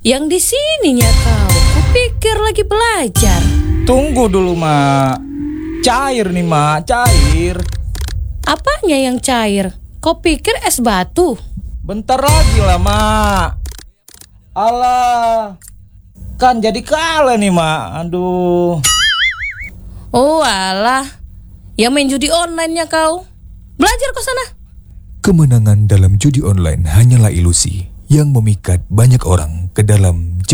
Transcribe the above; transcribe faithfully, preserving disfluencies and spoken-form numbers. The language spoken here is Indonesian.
Yang di sininya kau. Kupikir lagi belajar. Tunggu dulu, Mak. Cair nih, Mak, cair. Apanya yang cair? Kau pikir es batu? Bentar lagi lah, Mak. Alah. Kan jadi kalah nih, Mak. Aduh. Oh alah. Yang main judi online-nya kau. Belajar ke sana. Kemenangan dalam judi online hanyalah ilusi yang memikat banyak orang ke dalam